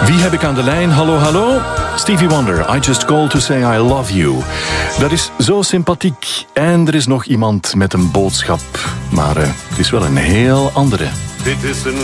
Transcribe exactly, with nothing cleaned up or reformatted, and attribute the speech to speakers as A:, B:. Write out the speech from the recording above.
A: Wie heb ik aan de lijn? Hallo, hallo. Stevie Wonder, I just called to say I love you. Dat is zo sympathiek. En er is nog iemand met een boodschap. Maar uh, het is wel een heel andere.
B: Dit is een